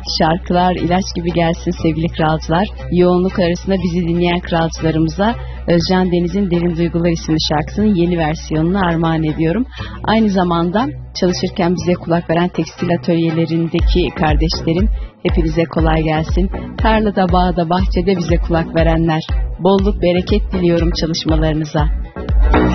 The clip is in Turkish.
Şarkılar ilaç gibi gelsin sevgili kralcılar. Yoğunluk arasında bizi dinleyen kralcılarımıza Özcan Deniz'in Derin Duygular isimli şarkısının yeni versiyonunu armağan ediyorum. Aynı zamanda çalışırken bize kulak veren tekstil atölyelerindeki kardeşlerim, hepinize kolay gelsin. Tarlada, bağda, bahçede bize kulak verenler, bolluk bereket diliyorum çalışmalarınıza.